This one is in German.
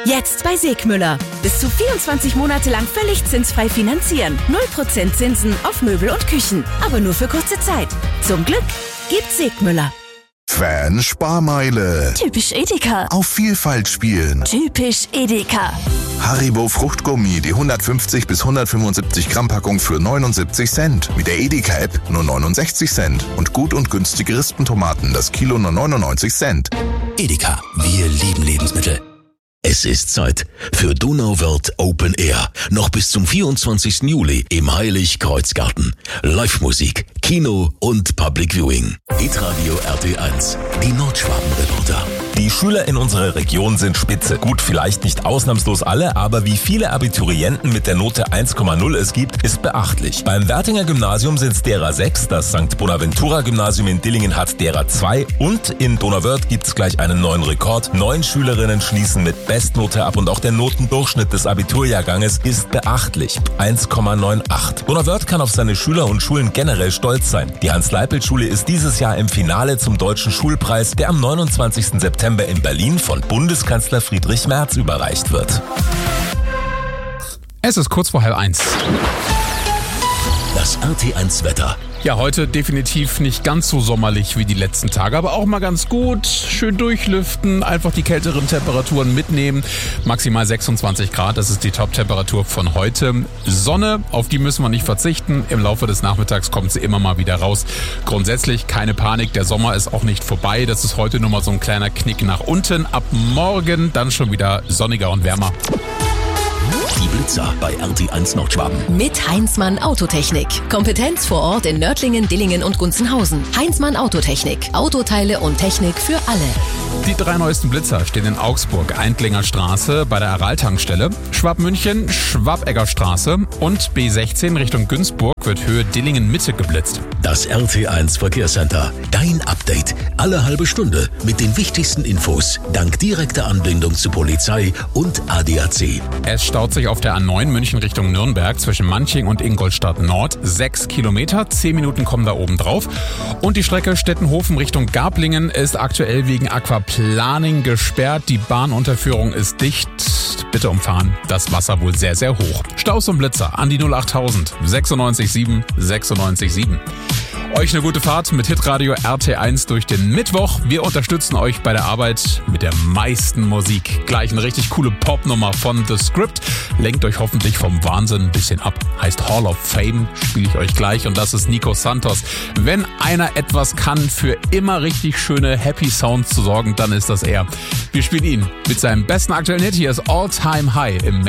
Jetzt bei Segmüller. Bis zu 24 Monate lang völlig zinsfrei finanzieren. 0% Zinsen auf Möbel und Küchen. Aber nur für kurze Zeit. Zum Glück gibt's Segmüller. Fan-Sparmeile. Typisch Edeka. Auf Vielfalt spielen. Typisch Edeka. Haribo Fruchtgummi, die 150 bis 175 Gramm Packung für 79 Cent. Mit der Edeka-App nur 69 Cent. Und gut und günstige Rispentomaten, das Kilo nur 99 Cent. Edeka, wir lieben Lebensmittel. Es ist Zeit für Donauwörth Open Air. Noch bis zum 24. Juli im Heilig-Kreuz-Garten. Live-Musik, Kino und Public Viewing. Hitradio RT1, die Nordschwaben-Reporter. Die Schüler in unserer Region sind spitze. Gut, vielleicht nicht ausnahmslos alle, aber wie viele Abiturienten mit der Note 1,0 es gibt, ist beachtlich. Beim Wertinger Gymnasium sind es derer 6, das St. Bonaventura Gymnasium in Dillingen hat derer 2 und in Donauwörth gibt es gleich einen neuen Rekord. 9 Schülerinnen schließen mit Bestnote ab und auch der Notendurchschnitt des Abiturjahrganges ist beachtlich. 1,98. Donauwörth kann auf seine Schüler und Schulen generell stolz sein. Die Hans-Leipelt-Schule ist dieses Jahr im Finale zum Deutschen Schulpreis, der am 29. September in Berlin von Bundeskanzler Friedrich Merz überreicht wird. Es ist kurz vor 12:30. Das RT1 Wetter. Ja, heute definitiv nicht ganz so sommerlich wie die letzten Tage, aber auch mal ganz gut. Schön durchlüften, einfach die kälteren Temperaturen mitnehmen. Maximal 26 Grad, das ist die Top-Temperatur von heute. Sonne, auf die müssen wir nicht verzichten. Im Laufe des Nachmittags kommt sie immer mal wieder raus. Grundsätzlich keine Panik, der Sommer ist auch nicht vorbei. Das ist heute nur mal so ein kleiner Knick nach unten. Ab morgen dann schon wieder sonniger und wärmer. Die Blitzer bei RT1 Nordschwaben. Mit Heinzmann Autotechnik. Kompetenz vor Ort in Nördlingen, Dillingen und Gunzenhausen. Heinzmann Autotechnik. Autoteile und Technik für alle. Die 3 neuesten Blitzer stehen in Augsburg, Eindlinger Straße bei der Aral-Tankstelle, Schwabmünchen, Schwabegger Straße und B16 Richtung Günzburg wird Höhe Dillingen-Mitte geblitzt. Das RT1 Verkehrscenter. Dein Update. Alle halbe Stunde mit den wichtigsten Infos. Dank direkter Anbindung zu Polizei und ADAC. Es staut sich auf der A9 München Richtung Nürnberg zwischen Manching und Ingolstadt Nord. 6 Kilometer, 10 Minuten kommen da oben drauf. Und die Strecke Stettenhofen Richtung Garblingen ist aktuell wegen Aquaplaning gesperrt. Die Bahnunterführung ist dicht. Bitte umfahren. Das Wasser wohl sehr, sehr hoch. Staus und Blitzer an die 08000 96 7 96 7. Euch eine gute Fahrt mit Hitradio RT1 durch den Mittwoch. Wir unterstützen euch bei der Arbeit mit der meisten Musik. Gleich eine richtig coole Popnummer von The Script. Lenkt euch hoffentlich vom Wahnsinn ein bisschen ab. Heißt Hall of Fame, spiele ich euch gleich. Und das ist Nico Santos. Wenn einer etwas kann, für immer richtig schöne Happy Sounds zu sorgen, dann ist das er. Wir spielen ihn mit seinem besten aktuellen Hit. Hier ist All Time High im